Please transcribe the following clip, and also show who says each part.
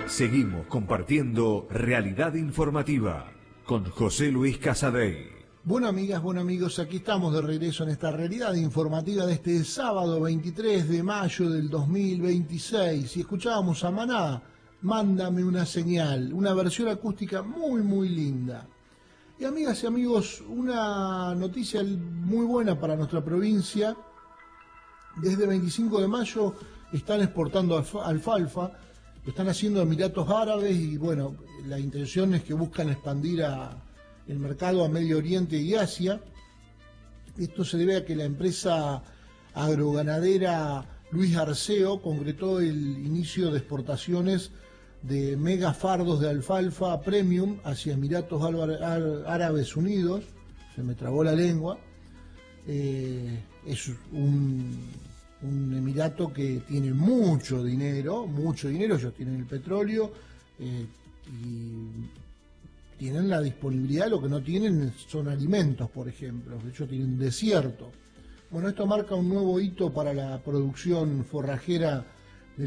Speaker 1: Seguimos compartiendo Realidad Informativa con José Luis Casadei.
Speaker 2: Bueno, amigas, bueno, amigos, aquí estamos de regreso en esta Realidad Informativa de este sábado 23 de mayo del 2026. Y escuchábamos a Maná, Mándame una señal, una versión acústica muy, muy linda. Y amigas y amigos, una noticia muy buena para nuestra provincia. Desde 25 de mayo están exportando alfalfa, lo están haciendo Emiratos Árabes y bueno, la intención es que buscan expandir el mercado a Medio Oriente y Asia. Esto se debe a que la empresa agroganadera Luis Arceo concretó el inicio de exportaciones de mega fardos de alfalfa premium hacia Emiratos Árabes Unidos. Se me trabó la lengua. Es un emirato que tiene mucho dinero, ellos tienen el petróleo y tienen la disponibilidad, lo que no tienen son alimentos, por ejemplo, ellos tienen desierto. Bueno, esto marca un nuevo hito para la producción forrajera